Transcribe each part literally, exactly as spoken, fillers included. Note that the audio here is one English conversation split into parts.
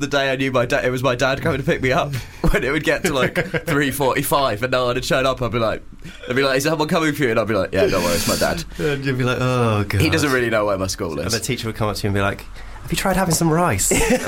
the day I knew my dad, it was my dad coming to pick me up. When it would get to like three forty-five and no one had shown up, I'd be like, I'd be like, is someone coming for you? And I'd be like, yeah, don't worry, it's my dad. And you'd be like, oh god. He doesn't really know where my school is. And the teacher would come up to you and be like, have you tried having some rice?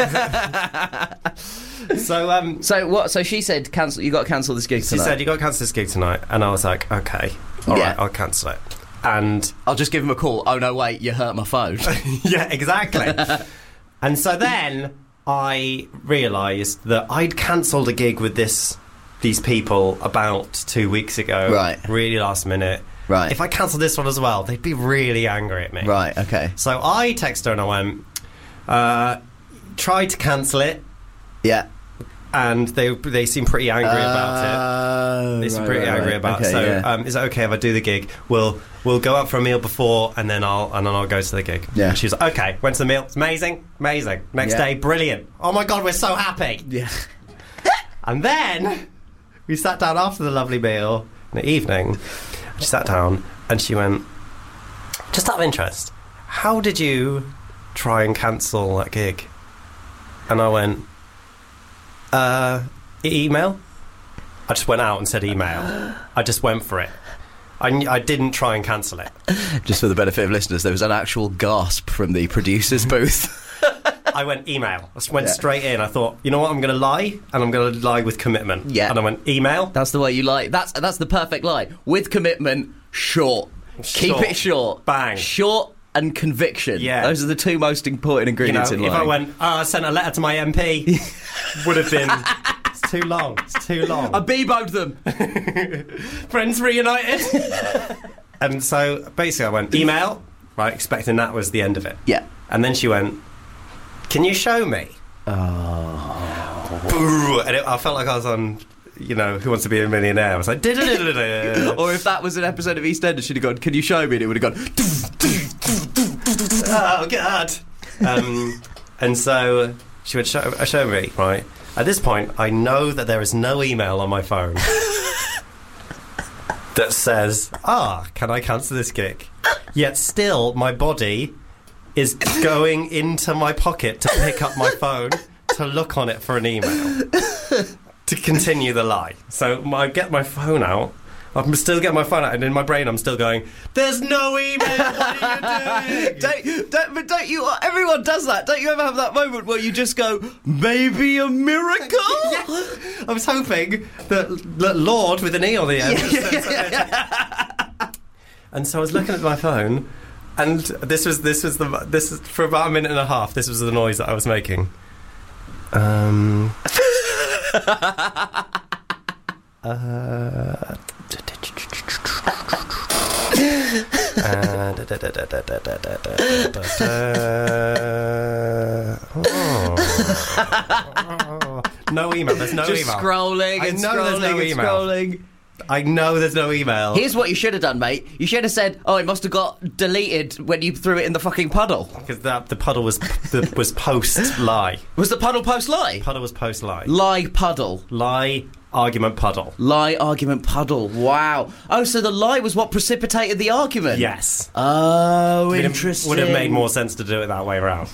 so, um, so what? So she said, cancel. You got to cancel this gig she tonight. said you got to cancel this gig tonight, and I was like, okay, all Yeah. right, I'll cancel it. And I'll just give him a call. Oh no, wait, you hurt my phone. yeah, exactly. And so then I realised that I'd cancelled a gig with this these people about two weeks ago. Right. Really last minute. Right. If I cancelled this one as well, they'd be really angry at me. Right. Okay. So I texted her and I went, uh, tried to cancel it, Yeah. and they they seem pretty angry about it. They seem right, pretty right, angry right. about okay, it. So yeah. um, is it okay if I do the gig? We'll we'll go out for a meal before, and then I'll and then I'll go to the gig. Yeah. And she was like, okay. Went to the meal. It's amazing, amazing. Next Yeah. day, brilliant. Oh my god, we're so happy. Yeah. And then we sat down after the lovely meal in the evening. She sat down and she went, just out of interest, how did you try and cancel that gig? And I went, uh, e- email? I just went out and said email. I just went for it. I, kn- I didn't try and cancel it. Just for the benefit of listeners, there was an actual gasp from the producer's booth. I went email. I just went Yeah. straight in. I thought, you know what, I'm going to lie, and I'm going to lie with commitment. Yeah. And I went, email? That's the way you lie. That's that's the perfect lie. With commitment, short. Keep Short. it short. Bang. Short and conviction. Yeah. Those are the two most important You know, ingredients if in lying. I went, oh, I sent a letter to my M P, would have been, it's too long, it's too long. I beboed them. Friends reunited. And so basically I went, email, right, expecting that was the end of it. Yeah. And then she went, can you show me? Oh. And it, I felt like I was on, you know, Who Wants to Be a Millionaire. I was like, "Da-da-da-da-da." Or if that was an episode of EastEnders, she'd have gone, can you show me? And it would have gone, Oh, God. Um, and so she would show, uh, show me, right? At this point, I know that there is no email on my phone that says, ah, can I cancel this gig? Yet still, my body is going into my pocket to pick up my phone to look on it for an email to continue the lie. So I get my phone out. I'm still getting my phone out, and in my brain I'm still going, there's no email, what are you doing? don't, don't, but don't you, everyone does that. Don't you ever have that moment where you just go, maybe a miracle? Yeah. I was hoping that, that Lord with an E on the end. And so I was looking at my phone, and this was this was the this is for about a minute and a half. This was the noise that I was making. Um. uh, Uh, da, da, da, da, da, da, da, da, da, da. Oh. No email. There's no Just email. scrolling I and know scrolling there's no and email. scrolling. I know there's no email. Here's what you should have done, mate. You should have said, oh, it must have got deleted when you threw it in the fucking puddle. Because that the puddle was the, was post lie. Was the puddle post lie? Puddle was post lie. Lie puddle. Lie argument puddle. Lie argument puddle. Wow. Oh, so the lie was what precipitated the argument? Yes. Oh, Would have- interesting. Would have made more sense to do it that way around.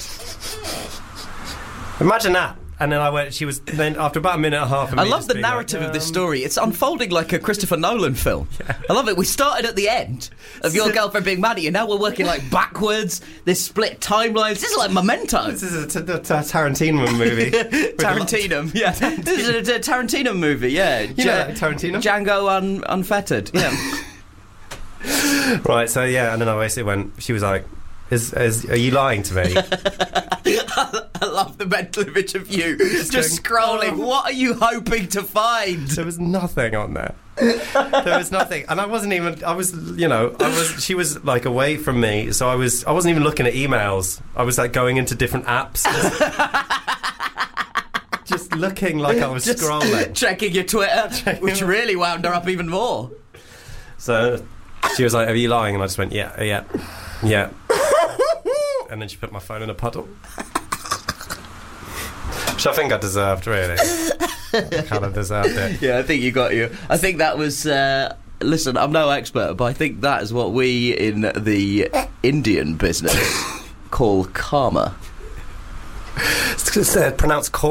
Imagine that. And then I went. She was then after about a minute and a half. Of I me love just the being narrative like, of this um, story. It's unfolding like a Christopher Nolan film. Yeah. I love it. We started at the end of your girlfriend being mad at you. Now we're working like backwards. This split timelines. This is like Memento. This is a, t- t- t- Tarantino movie. Tarantino. Yeah. This is a, a Tarantino movie. Yeah. You know that, Tarantino? Django un- Unfettered. Yeah. Right. So yeah, and then I basically went. She was like, "Is, is are you lying to me?" I love the mental image of you just, Just scrolling. going, What are you hoping to find? There was nothing on there. There was nothing, and I wasn't even. I was, you know, I was. She was like away from me, so I was. I wasn't even looking at emails. I was like going into different apps, just, just looking like I was Just scrolling. Checking your Twitter, which really wound her up even more. So she was like, "Are you lying?" And I just went, "Yeah, yeah, yeah." And then she put my phone in a puddle. Which I think I deserved, really. I kind of deserved it. Yeah, I think you got you. I think that was... Uh, listen, I'm no expert, but I think that is what we in the Indian business call karma. It's uh, pronounced